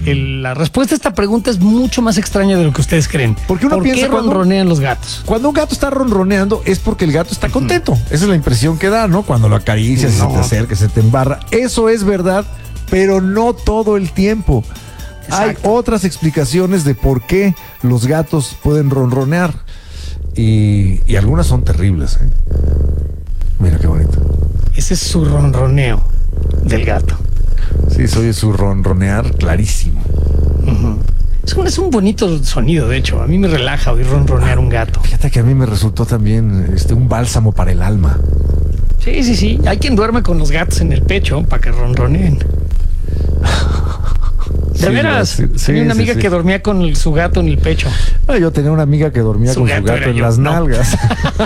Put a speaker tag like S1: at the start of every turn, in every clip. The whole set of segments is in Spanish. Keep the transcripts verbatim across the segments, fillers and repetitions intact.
S1: el, la respuesta a esta pregunta es mucho más extraña de lo que ustedes creen.
S2: Porque uno
S1: ¿Por
S2: piensa
S1: qué
S2: cuando-
S1: ronronean los gatos?
S2: Cuando un gato está ronroneando es porque el gato está contento. Esa es la impresión que da, ¿no? Cuando lo acaricias,
S1: No.
S2: se te acerca, se te embarra. Eso es verdad, pero no todo el tiempo. Hay
S1: Exacto.
S2: otras explicaciones de por qué los gatos pueden ronronear. Y, y algunas son terribles, ¿eh? Mira qué bonito.
S1: Ese es su ronroneo del gato.
S2: Sí, soy su ronronear clarísimo.
S1: Ujú. Es un, es un bonito sonido, de hecho. A mí me relaja oír ronronear un gato.
S2: Fíjate que a mí me resultó también este, un bálsamo para el alma.
S1: Sí, sí, sí. Hay quien duerme con los gatos en el pecho para que ronroneen. De
S2: Sí,
S1: veras.
S2: sí, sí,
S1: Tenía una
S2: sí,
S1: amiga
S2: sí.
S1: que dormía con el- su gato en el pecho.
S2: Ah, yo tenía una amiga que dormía
S1: Su
S2: con
S1: gato
S2: su gato
S1: era
S2: en
S1: yo,
S2: las
S1: no.
S2: nalgas.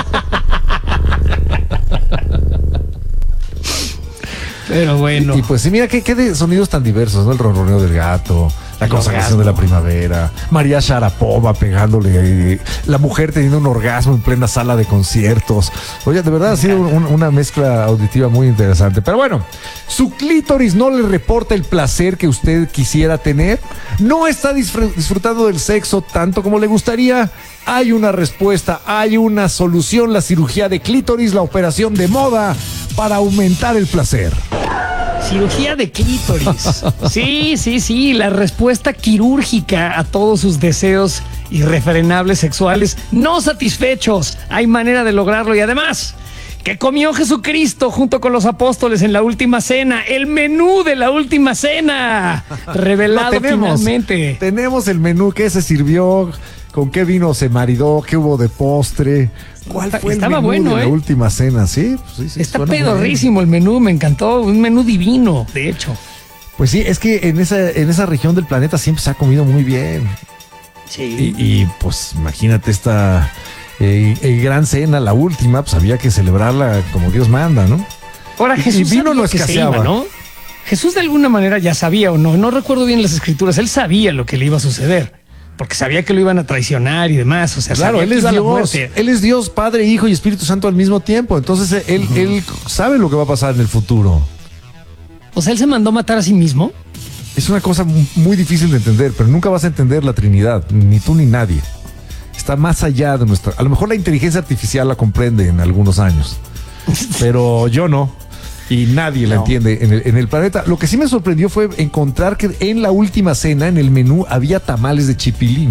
S1: Pero bueno.
S2: Y pues sí, mira qué, qué de sonidos tan diversos, ¿no? El ronroneo del gato, la
S1: El
S2: consagración
S1: orgasmo.
S2: de la primavera, María Sharapova pegándole, eh, la mujer teniendo un orgasmo en plena sala de conciertos. Oye, de verdad ha sido un- una mezcla auditiva muy interesante. Pero bueno, su clítoris no le reporta el placer que usted quisiera tener, no está disfr- disfrutando del sexo tanto como le gustaría. Hay una respuesta, hay una solución, la cirugía de clítoris, la operación de moda para aumentar el placer.
S1: Cirugía de clítoris. Sí, sí, sí. La respuesta quirúrgica a todos sus deseos irrefrenables sexuales no satisfechos. Hay manera de lograrlo. Y además, que comió Jesucristo junto con los apóstoles en la última cena. El menú de la última cena. Revelado
S2: Lo tenemos.
S1: finalmente.
S2: Tenemos el menú, qué se sirvió, con qué vino se maridó, qué hubo de postre. ¿Cuál
S1: Está-
S2: fue el
S1: estaba
S2: menú
S1: bueno,
S2: de
S1: ¿eh?
S2: la última cena? Sí, pues sí, sí,
S1: Está
S2: suena muy
S1: pedorrísimo el menú. Me encantó. Un menú divino, de hecho.
S2: bien. Pues sí, es que en esa, en esa región del planeta siempre se ha comido muy bien.
S1: Sí.
S2: Y, y, pues imagínate esta eh, eh, gran cena, la última, pues había que celebrarla como Dios manda, ¿no?
S1: Ahora
S2: Y-
S1: Jesús
S2: y vino
S1: sabía
S2: no
S1: que se
S2: escaseaba.
S1: iba, ¿no? Jesús de alguna manera ya sabía o no, no recuerdo bien las escrituras, él sabía lo que le iba a suceder, porque sabía que lo iban a traicionar y demás, o sea,
S2: Claro,
S1: sabía
S2: él
S1: que
S2: es
S1: iba a la
S2: Dios,
S1: muerte.
S2: él es Dios, Padre, Hijo y Espíritu Santo al mismo tiempo. Entonces él, él sabe lo que va a pasar en el futuro.
S1: O sea, él se mandó matar a sí mismo.
S2: Es una cosa mu- muy difícil de entender, pero nunca vas a entender la Trinidad, ni tú ni nadie. Está más allá de nuestra... A lo mejor la inteligencia artificial la comprende en algunos años, pero yo no. Y nadie la
S1: No.
S2: entiende en el, en el planeta. Lo que sí me sorprendió fue encontrar que en la última cena, en el menú, había tamales de chipilín.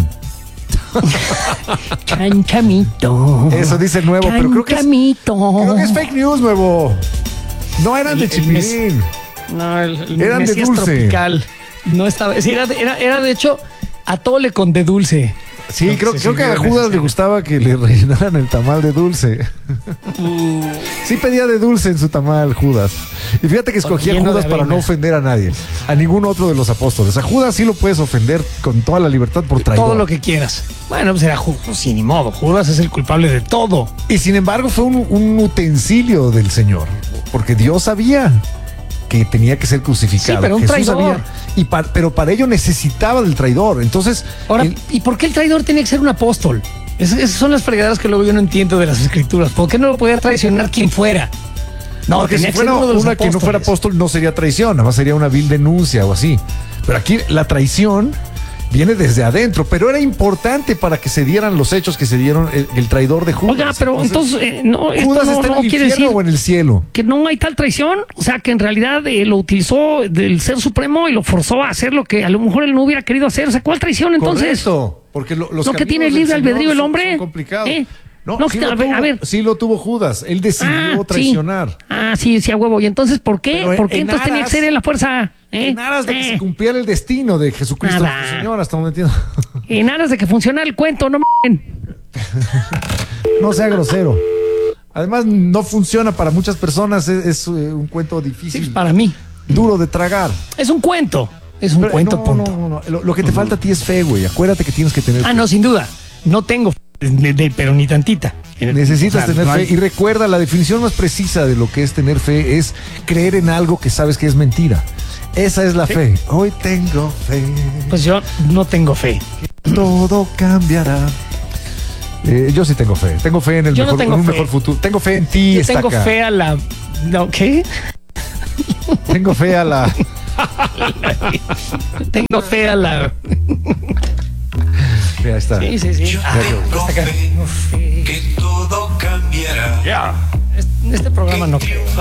S1: Chanchamito.
S2: Eso dice nuevo, pero creo que es,
S1: Chanchamito.
S2: creo que es fake news, nuevo. No eran de
S1: El- el mes-
S2: chipilín.
S1: No, el, el
S2: Eran de
S1: Mesías
S2: dulce.
S1: tropical. No estaba, sí, era, era, era de hecho atole con de dulce.
S2: Sí,
S1: No,
S2: creo,
S1: se
S2: creo que a
S1: sirvió en
S2: Judas
S1: esa
S2: le
S1: cena.
S2: gustaba que le rellenaran el tamal de dulce.
S1: Uh,
S2: Sí pedía de dulce en su tamal Judas. Y fíjate que escogía a
S1: Lleno de
S2: Judas para
S1: avena.
S2: no ofender a nadie, a ningún otro de los apóstoles. A Judas sí lo puedes ofender con toda la libertad por traidor.
S1: todo lo que quieras. Bueno, pues era Judas, sí, ni modo. Judas es el culpable de todo.
S2: Y sin embargo fue un, un utensilio del Señor, porque Dios sabía que tenía que ser crucificado.
S1: Sí, pero un
S2: Jesús
S1: traidor.
S2: sabía, y pa- pero para ello necesitaba del traidor. Entonces,
S1: Ahora,
S2: él-
S1: ¿y por qué el traidor tenía que ser un apóstol? Es- esas son las fregaderas que luego yo no entiendo de las escrituras. ¿Por qué no lo podía traicionar quien fuera? No,
S2: porque
S1: tenía
S2: si
S1: que ser
S2: fuera
S1: uno de los
S2: una que no fuera
S1: apóstoles.
S2: apóstol no sería traición, nada más sería una vil denuncia o así. Pero aquí la traición viene desde adentro, pero era importante para que se dieran los hechos que se dieron el, el traidor de Judas.
S1: Oiga, pero entonces, eh, no, esto
S2: Judas
S1: no,
S2: está
S1: no
S2: en el
S1: quiere
S2: infierno
S1: decir
S2: o en el cielo.
S1: que no hay tal traición. O sea, que en realidad eh, lo utilizó del Ser Supremo y lo forzó a hacer lo que a lo mejor él no hubiera querido hacer. O sea, ¿cuál traición entonces?
S2: Correcto, porque lo- los
S1: ¿No que
S2: caminos
S1: tiene
S2: del
S1: libre
S2: Señor
S1: albedrío el
S2: son-
S1: hombre?
S2: son complicados.
S1: ¿Eh?
S2: No,
S1: No,
S2: sí,
S1: que-
S2: lo
S1: a ver,
S2: tuvo,
S1: a ver.
S2: sí lo tuvo Judas. Él decidió
S1: Ah, sí.
S2: traicionar.
S1: Ah, sí, sí, a huevo. ¿Y entonces por qué?
S2: Pero en-
S1: ¿Por qué
S2: en
S1: entonces tenía que
S2: aras-
S1: ser en la fuerza? ¿Eh?
S2: En aras de que
S1: Eh.
S2: se cumpliera el destino de Jesucristo
S1: Nada.
S2: nuestro Señor, hasta donde entiendo.
S1: En aras de que funcionara el cuento, no m***en.
S2: No sea grosero. Además, no funciona para muchas personas. Es, es, eh, un cuento
S1: Sí,
S2: difícil,
S1: pues para mí.
S2: duro de tragar.
S1: Es un cuento. Es un
S2: Pero,
S1: cuento,
S2: no,
S1: punto.
S2: no, no, no. Lo, lo que te falta a ti es fe, güey. Acuérdate que tienes que tener
S1: Ah,
S2: fe.
S1: no, sin duda. No tengo fe, de- de- pero ni tantita.
S2: Necesitas
S1: O sea,
S2: tener
S1: no
S2: fe.
S1: hay-
S2: Y recuerda, la definición más precisa de lo que es tener fe es creer en algo que sabes que es mentira. Esa es la fe. Hoy tengo fe.
S1: Pues yo no tengo fe.
S2: Todo cambiará. Eh, yo sí tengo fe. Tengo fe en el
S1: Yo no
S2: mejor,
S1: tengo
S2: en un
S1: fe.
S2: mejor futuro. Tengo fe en ti,
S1: Yo tengo
S2: estaca.
S1: fe a la... ¿No? ¿Qué?
S2: Tengo fe a la
S1: Tengo fe a la.
S2: Mira, está.
S1: Sí, sí, sí.
S3: Yo
S1: Ah,
S3: tengo
S1: hasta acá.
S3: fe que todo cambiará.
S1: Este programa no creo.